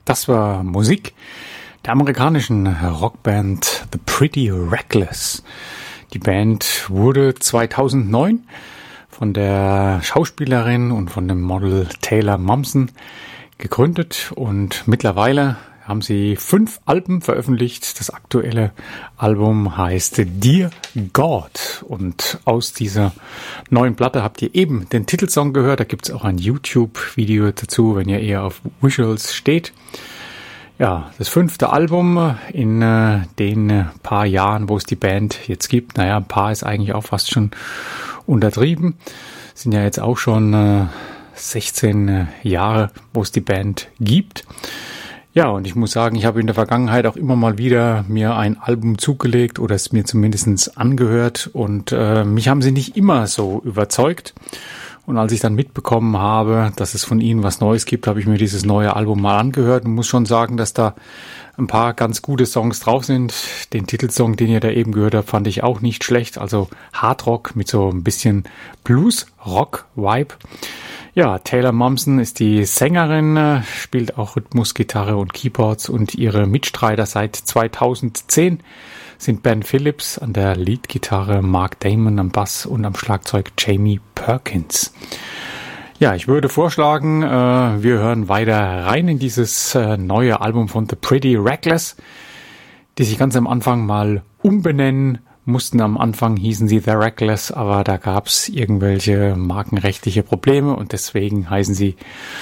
Das war Musik der amerikanischen Rockband The Pretty Reckless. Die Band wurde 2009 von der Schauspielerin und von dem Model Taylor Momsen gegründet und mittlerweile haben sie 5 Alben veröffentlicht. Das aktuelle Album heißt Dear God und aus dieser neuen Platte habt ihr eben den Titelsong gehört. Da gibt's auch ein YouTube-Video dazu, wenn ihr eher auf Visuals steht. Ja, das 5. Album in den paar Jahren, wo es die Band jetzt gibt. Naja, ein paar ist eigentlich auch fast schon untertrieben. Sind ja jetzt auch schon 16 Jahre, wo es die Band gibt. Ja, und ich muss sagen, ich habe in der Vergangenheit auch immer mal wieder mir ein Album zugelegt oder es mir zumindest angehört und mich haben sie nicht immer so überzeugt. Und als ich dann mitbekommen habe, dass es von ihnen was Neues gibt, habe ich mir dieses neue Album mal angehört und muss schon sagen, dass da ein paar ganz gute Songs drauf sind. Den Titelsong, den ihr da eben gehört habt, fand ich auch nicht schlecht. Also Hardrock mit so ein bisschen Blues-Rock-Vibe. Ja, Taylor Momsen ist die Sängerin, spielt auch Rhythmus, Gitarre und Keyboards und ihre Mitstreiter seit 2010 sind Ben Phillips an der Leadgitarre, Mark Damon am Bass und am Schlagzeug Jamie Perkins. Ja, ich würde vorschlagen, wir hören weiter rein in dieses neue Album von The Pretty Reckless, die sich ganz am Anfang mal umbenennen mussten. Am Anfang hießen sie The Reckless, aber da gab's irgendwelche markenrechtliche Probleme und deswegen heißen sie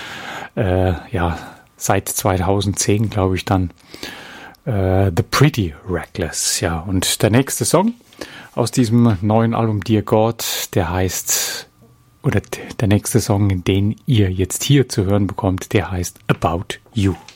seit 2010, glaube ich, dann The Pretty Reckless. Ja, und der nächste Song aus diesem neuen Album Dear God, der heißt, oder der nächste Song, den ihr jetzt hier zu hören bekommt, der heißt About You.